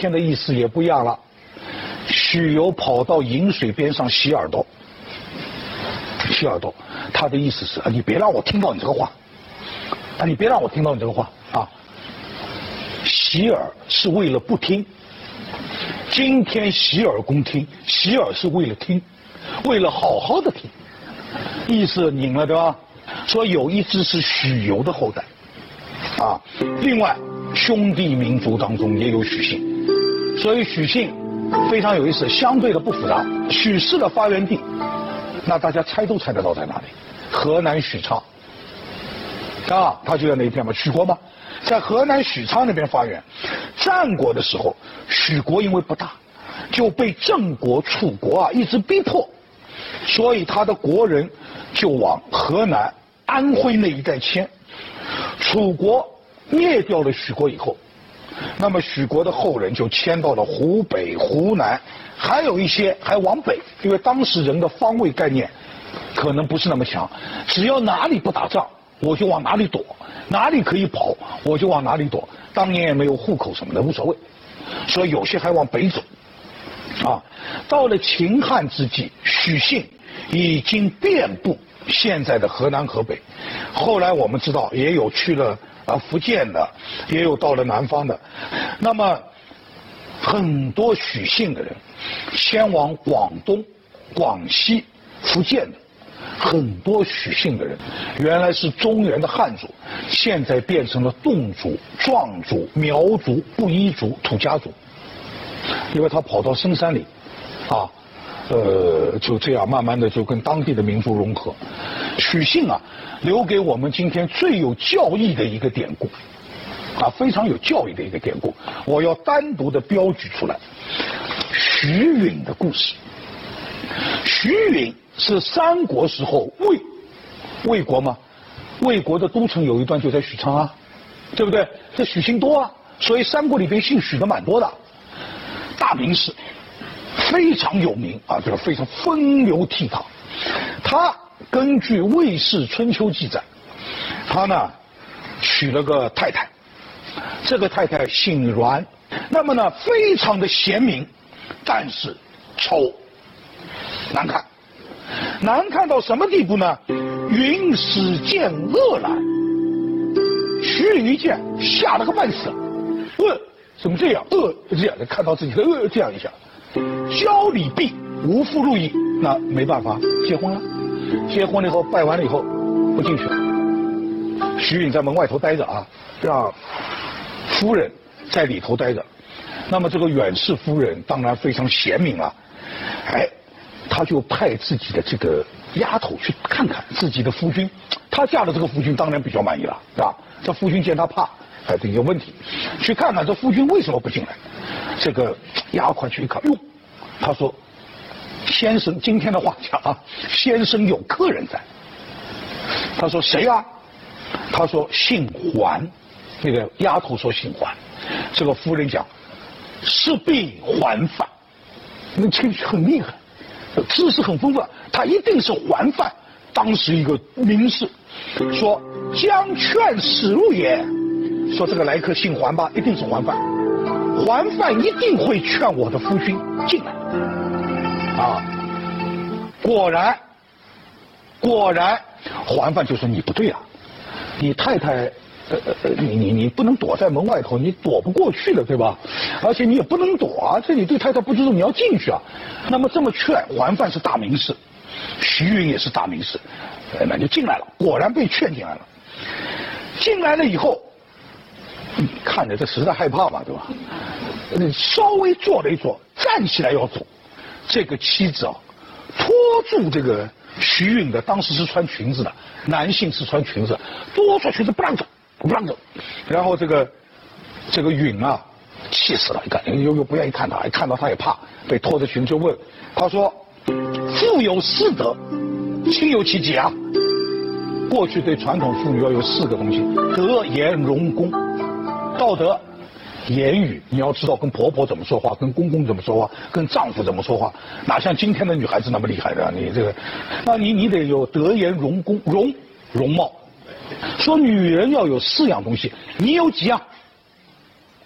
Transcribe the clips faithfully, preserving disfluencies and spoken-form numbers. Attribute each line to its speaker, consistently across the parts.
Speaker 1: 天的意思也不一样了。许由跑到饮水边上洗耳朵，洗耳朵，他的意思是啊，你别让我听到你这个话，啊，你别让我听到你这个话啊。洗耳是为了不听，今天洗耳恭听，洗耳是为了听，为了好好的听，意思拧了对吧？说有一只是许由的后代，啊，另外兄弟民族当中也有许姓，所以许姓非常有意思，相对的不复杂。许氏的发源地，那大家猜都猜得到在哪里？河南许昌，啊，他就在那一片嘛，许国嘛，在河南许昌那边发源。战国的时候，许国因为不大，就被郑国、楚国啊一直逼迫，所以他的国人就往河南、安徽那一带迁。楚国灭掉了许国以后，那么许国的后人就迁到了湖北、湖南，还有一些还往北，因为当时人的方位概念可能不是那么强，只要哪里不打仗，我就往哪里躲，哪里可以跑，我就往哪里躲。当年也没有户口什么的，无所谓，所以有些还往北走。啊，到了秦汉之际，许姓已经遍布现在的河南、河北。后来我们知道，也有去了啊福建的，也有到了南方的。那么很多许姓的人先往广东、广西、福建的。很多许姓的人原来是中原的汉族，现在变成了侗族、壮族、苗族、布依族、土家族，因为他跑到深山里，啊，呃，就这样慢慢的就跟当地的民族融合。许姓啊，留给我们今天最有教义的一个典故，啊，非常有教义的一个典故，我要单独的标举出来。许允的故事。许允是三国时候魏魏国吗？魏国的都城有一段就在许昌啊，对不对？这许姓多啊，所以三国里边姓许的蛮多的。大名士，非常有名啊，这个非常风流倜傥。他根据《魏氏春秋》记载，他呢娶了个太太，这个太太姓阮，那么呢非常的贤明，但是丑。难看，难看到什么地步呢？允使见恶来，许允一见吓了个半死，问怎么这样？恶这样，看到自己的恶这样一下，交礼毕，无复入邑。那没办法，结婚了。结婚了以后，拜完了以后，不进去了。许允在门外头待着啊，让夫人在里头待着。那么这个阮氏夫人当然非常贤明了，哎。他就派自己的这个丫头去看看自己的夫君，他嫁的这个夫君当然比较满意了，是吧？这夫君见他怕，哎，这有问题，去看看这夫君为什么不进来。这个丫鬟去一看，哟，他说：“先生，今天的话讲啊，先生有客人在。”他说：“谁啊？”他说：“姓桓。”那个丫头说：“姓桓。”这个夫人讲：“是必桓范。”那这很厉害。知识很丰富，他一定是桓范，当时一个名士，说将劝使入也，说这个来客姓桓吧，一定是桓范，桓范一定会劝我的夫君进来，啊，果然，果然，桓范就说你不对啊，你太太。呃呃，你你你不能躲在门外头，你躲不过去的，对吧？而且你也不能躲啊，这你对太太不尊重，你要进去啊。那么这么劝，桓范是大名士，许允也是大名士，呃，那就进来了。果然被劝进来了。进来了以后，嗯、看着这实在害怕嘛，对吧？呃，稍微坐了一坐，站起来要走，这个妻子啊，拖住这个许允的，当时是穿裙子的，男性是穿裙子，拖住裙子不让走。不让走，然后这个这个允啊，气死了，你看又又不愿意看他，一看到他也怕，被拖着裙就问，他说：“妇有四德，亲有其几啊？”过去对传统妇女要有四个东西：德、言、容、功。道德，言语，你要知道跟婆婆怎么说话，跟公公怎么说话，跟丈夫怎么说话，哪像今天的女孩子那么厉害的？你这个，那你你得有德、言、容、功。容，容貌。说女人要有四样东西，你有几样？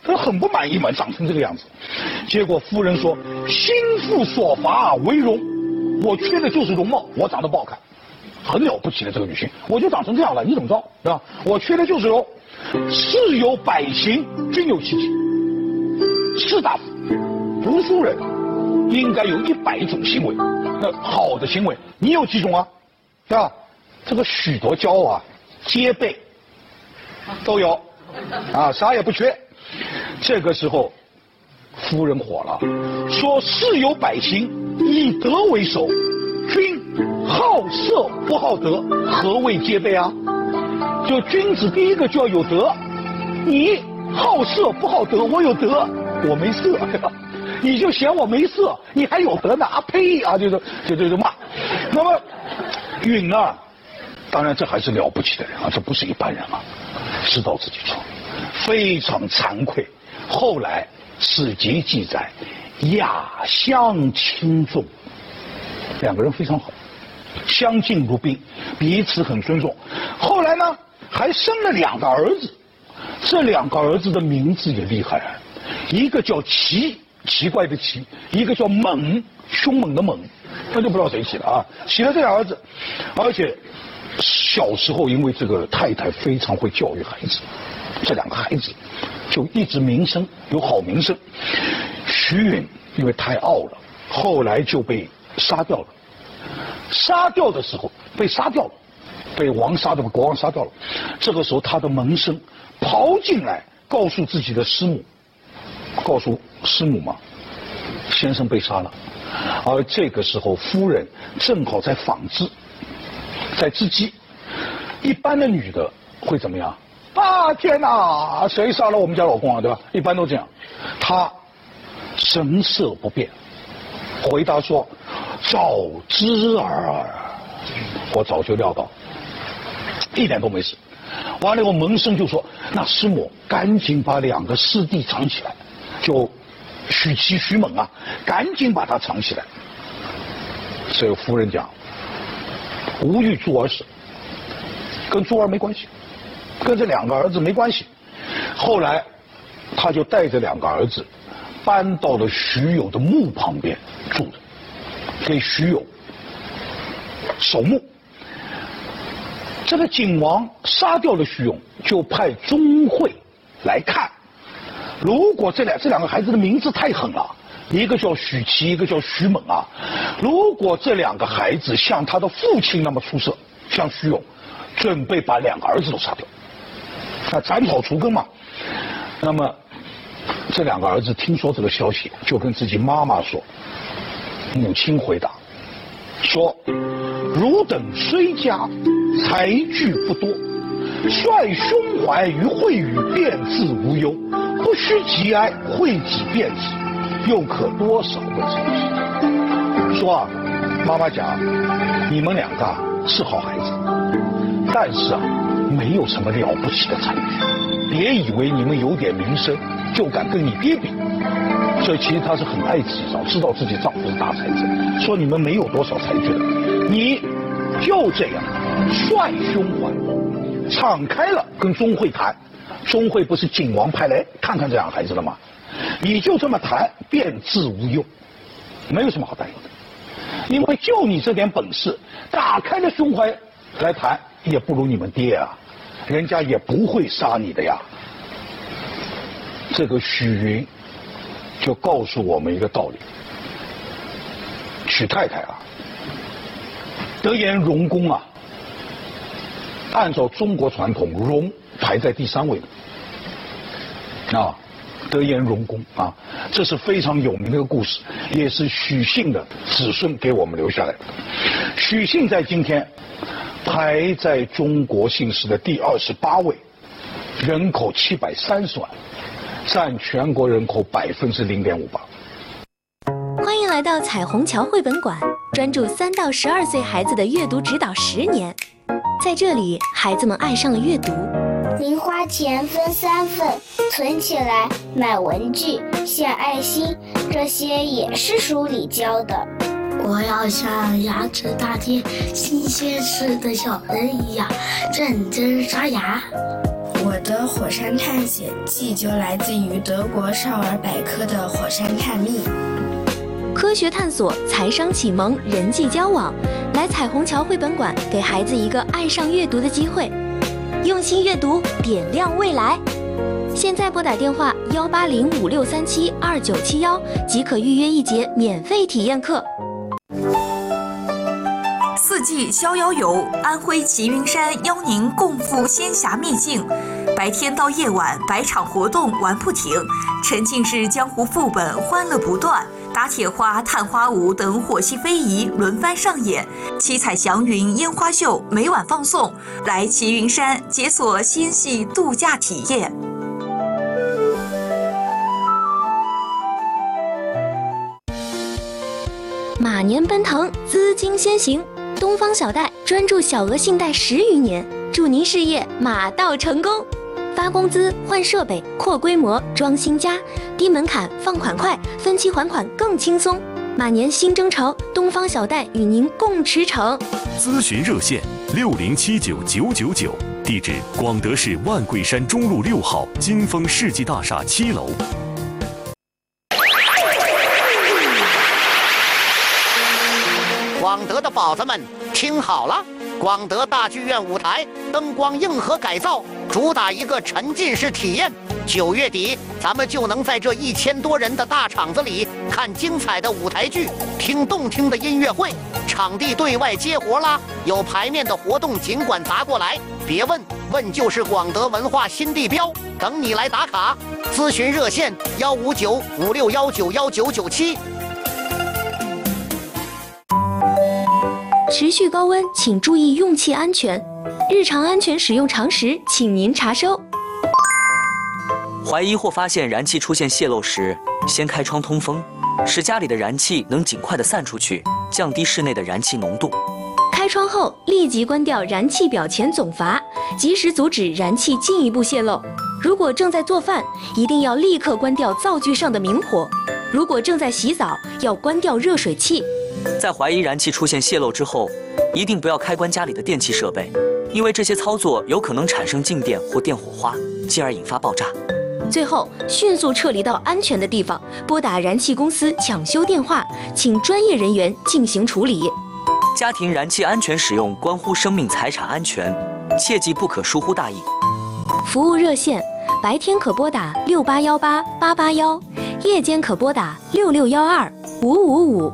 Speaker 1: 他很不满意嘛，长成这个样子。结果夫人说：“心腹所乏为容，我缺的就是容貌，我长得不好看，很了不起的这个女性，我就长成这样了，你怎么着，对吧？我缺的就是容。士有百行，均有其疾。士大夫、读书人应该有一百种行为，那好的行为你有几种啊？对吧？这个许多骄傲啊，皆备，都有，啊，啥也不缺。这个时候，夫人火了，说：“士有百行，以德为首。君好色不好德，何谓皆备啊？就君子第一个就要有德，你好色不好德，我有德，我没色，对吧？你就嫌我没色，你还有德呢？啊呸啊，就是就就就骂。那么允啊，当然这还是了不起的人啊，这不是一般人啊，知道自己错，非常惭愧。后来史籍记载，雅相亲重，两个人非常好，相敬如宾，彼此很尊重。后来呢，还生了两个儿子，这两个儿子的名字也厉害，一个叫奇，奇怪的奇，一个叫猛，凶猛的猛，那就不知道谁起的啊，起了这俩儿子，而且小时候因为这个太太非常会教育孩子，这两个孩子就一直名声有好名声。徐允因为太傲了，后来就被杀掉了。杀掉的时候被杀掉了，被王杀的国王杀掉了。这个时候他的门生跑进来告诉自己的师母，告诉师母嘛，先生被杀了。而这个时候夫人正好在纺织，在织机。一般的女的会怎么样？啊天哪，谁杀了我们家老公啊，对吧？一般都这样。她神色不变，回答说：“早知儿，我早就料到，一点都没事。”完了以后，门生就说：“那师母赶紧把两个师弟藏起来，就许七、许猛啊，赶紧把他藏起来。”所以夫人讲：“无欲诸儿死，跟诸儿没关系，跟这两个儿子没关系。”后来，他就带着两个儿子搬到了徐有的墓旁边住着，给徐有守墓。这个景王杀掉了徐勇，就派钟会来看。如果这两这两个孩子的名字太狠了，一个叫许琪，一个叫徐猛啊。如果这两个孩子像他的父亲那么出色，像徐勇，准备把两个儿子都杀掉，那斩草除根嘛。那么这两个儿子听说这个消息，就跟自己妈妈说。母亲回答说：“汝等虽家，才具不多，率胸怀于惠宇，便自无忧，不须急哀，惠己便止，又可多少个成事。”说啊，妈妈讲，你们两个啊是好孩子，但是啊没有什么了不起的才具，别以为你们有点名声就敢跟你爹比。所以其实她是很爱自己，知道自己丈夫是大才子，说你们没有多少才具的，你就这样率胸怀，敞开了跟钟会谈。钟会不是景王派来看看这两个孩子了吗？你就这么谈，便自无忧，没有什么好担忧的。因为就你这点本事，打开了胸怀来谈，也不如你们爹啊，人家也不会杀你的呀。这个许云就告诉我们一个道理：许太太啊，德颜容功啊，按照中国传统，容排在第三位的啊，德颜容功啊，这是非常有名的一个故事，也是许姓的子孙给我们留下来的。许姓在今天排在中国姓氏的第二十八位，人口七百三十万。占全国人口百分之零点五八。
Speaker 2: 欢迎来到彩虹桥绘本馆，专注三到十二岁孩子的阅读指导十年。在这里，孩子们爱上了阅读。
Speaker 3: 零花钱分三份，存起来买文具、献爱心，这些也是书里教的。
Speaker 4: 我要像牙齿大街新鲜吃的小人一样认真刷牙。 我的火山探险记就来自于德国少儿百科的火山探秘。
Speaker 2: 科学探索、财商启蒙、人际交往，来彩虹桥绘本馆给孩子一个爱上阅读的机会。用心阅读，点亮未来。现在拨打电话幺八零五六三七二九七幺即可预约一节免费体验课。
Speaker 5: 四季逍遥游，安徽齐云山邀您共赴仙侠秘境。白天到夜晚，百场活动玩不停，沉浸式江湖副本欢乐不断，打铁花、探花舞等火系非遗轮番上演，七彩祥云烟花秀每晚放送。来齐云山解锁仙系度假体验。
Speaker 2: 马年奔腾，资金先行。东方小贷专注小额信贷十余年，祝您事业马到成功。发工资、换设备、扩规模、装新家，低门槛、放款快，分期还款更轻松。马年新征程，东方小贷与您共驰骋。
Speaker 6: 咨询热线六零七九九九九，地址广德市万桂山中路六号金丰世纪大厦七楼。
Speaker 7: 广德的宝子们，听好了！广德大剧院舞台灯光硬核改造，主打一个沉浸式体验。九月底，咱们就能在这一千多人的大场子里看精彩的舞台剧，听动听的音乐会。场地对外接活啦，有排面的活动尽管砸过来，别问，问就是广德文化新地标，等你来打卡。咨询热线幺五九五六幺九幺九九七。
Speaker 2: 持续高温，请注意用气安全。日常安全使用常识，请您查收。
Speaker 8: 怀疑或发现燃气出现泄漏时，先开窗通风，使家里的燃气能尽快的散出去，降低室内的燃气浓度。
Speaker 2: 开窗后立即关掉燃气表前总阀，及时阻止燃气进一步泄漏。如果正在做饭，一定要立刻关掉灶具上的明火。如果正在洗澡，要关掉热水器。
Speaker 8: 在怀疑燃气出现泄漏之后，一定不要开关家里的电器设备，因为这些操作有可能产生静电或电火花，进而引发爆炸。
Speaker 2: 最后，迅速撤离到安全的地方，拨打燃气公司抢修电话，请专业人员进行处理。
Speaker 8: 家庭燃气安全使用关乎生命财产安全，切记不可疏忽大意。
Speaker 2: 服务热线：白天可拨打六八幺八八八幺，夜间可拨打六六幺二五五五。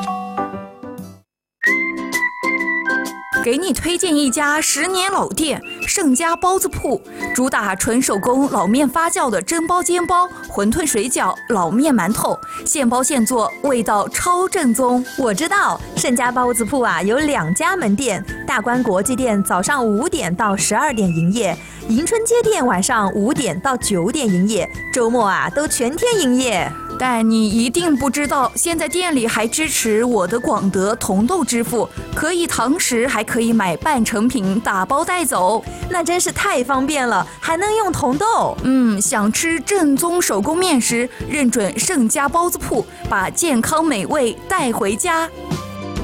Speaker 5: 给你推荐一家十年老店盛家包子铺，主打纯手工老面发酵的蒸包、煎包、馄饨、水饺、老面、馒头，现包现做，味道超正宗。
Speaker 9: 我知道盛家包子铺啊有两家门店，大观国际店早上五点到十二点营业，迎春街店晚上五点到九点营业，周末啊都全天营业。
Speaker 5: 但你一定不知道，现在店里还支持我的广德同豆支付，可以堂食，还可以买半成品打包带走，
Speaker 9: 那真是太方便了，还能用同豆。
Speaker 5: 嗯，想吃正宗手工面食，认准盛家包子铺，把健康美味带回家。